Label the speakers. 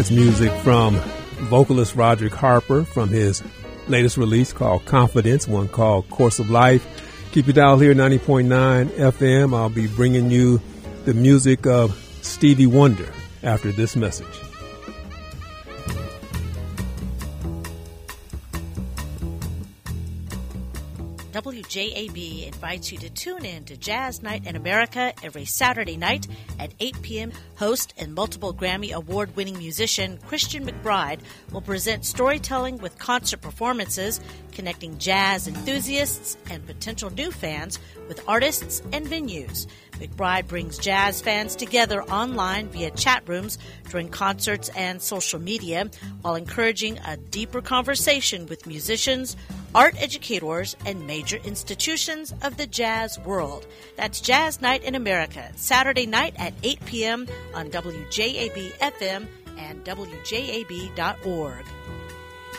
Speaker 1: jazz music from vocalist Roderick Harper from his latest release called Confidence, one called Course of Life. Keep it dialed here, 90.9 FM. I'll be bringing you the music of Stevie Wonder after this message.
Speaker 2: WJAB invites you to tune in to Jazz Night in America every Saturday night at 8 p.m. Host and multiple Grammy Award-winning musician Christian McBride will present storytelling with concert performances, connecting jazz enthusiasts and potential new fans with artists and venues. McBride brings jazz fans together online via chat rooms during concerts and social media, while encouraging a deeper conversation with musicians, art educators, and major institutions of the jazz world. That's Jazz Night in America, Saturday night at 8 p.m. on WJAB FM and WJAB.org.